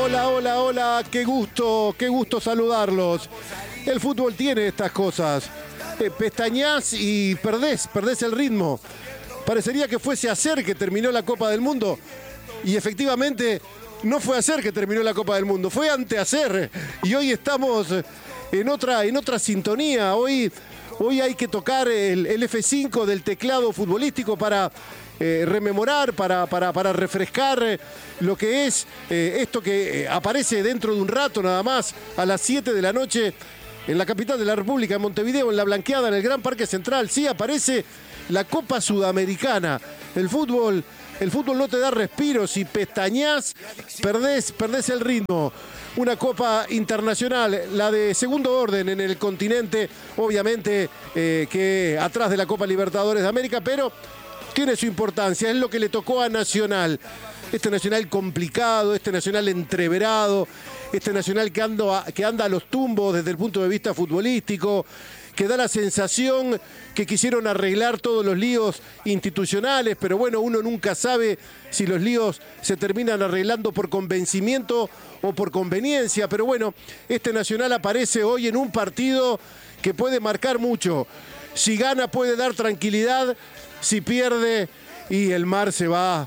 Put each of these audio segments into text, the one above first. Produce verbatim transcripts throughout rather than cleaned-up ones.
Hola, hola, hola, qué gusto, qué gusto saludarlos. El fútbol tiene estas cosas. Eh, pestañás y perdés, perdés el ritmo. Parecería que fuese ayer que terminó la Copa del Mundo. Y efectivamente no fue ayer que terminó la Copa del Mundo, fue anteayer. Y hoy estamos en otra, en otra sintonía. Hoy, hoy hay que tocar el, el F cinco del teclado futbolístico para eh, rememorar, para, para, para refrescar lo que es eh, esto que aparece dentro de un rato nada más, a las siete de la noche, en la capital de la República, en Montevideo, en La Blanqueada, en el Gran Parque Central. Sí, aparece la Copa Sudamericana. El fútbol, el fútbol no te da respiro. Si pestañás, perdés, perdés el ritmo. Una Copa Internacional, la de segundo orden en el continente, obviamente eh, que atrás de la Copa Libertadores de América, pero tiene su importancia, es lo que le tocó a Nacional. Este Nacional complicado, este Nacional entreverado, este Nacional que anda, que anda a los tumbos desde el punto de vista futbolístico, que da la sensación que quisieron arreglar todos los líos institucionales, pero bueno, uno nunca sabe si los líos se terminan arreglando por convencimiento o por conveniencia, pero bueno, este Nacional aparece hoy en un partido que puede marcar mucho. Si gana puede dar tranquilidad, si pierde y el mar se va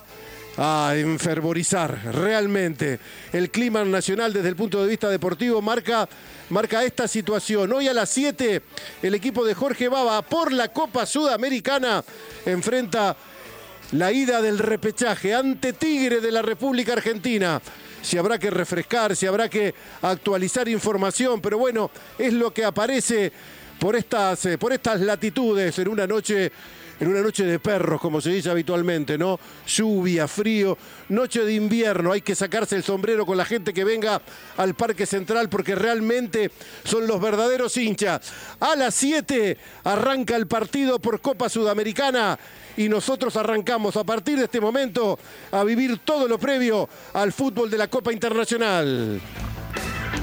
a enfervorizar. Realmente el clima nacional desde el punto de vista deportivo marca, marca esta situación. Hoy a las siete el equipo de Jorge Baba por la Copa Sudamericana enfrenta la ida del repechaje ante Tigre de la República Argentina. Si habrá que refrescar, si habrá que actualizar información, pero bueno, es lo que aparece por estas, por estas latitudes en una noche En una noche de perros, como se dice habitualmente, ¿no? Lluvia, frío, noche de invierno. Hay que sacarse el sombrero con la gente que venga al Parque Central porque realmente son los verdaderos hinchas. A las siete arranca el partido por Copa Sudamericana y nosotros arrancamos a partir de este momento a vivir todo lo previo al fútbol de la Copa Internacional.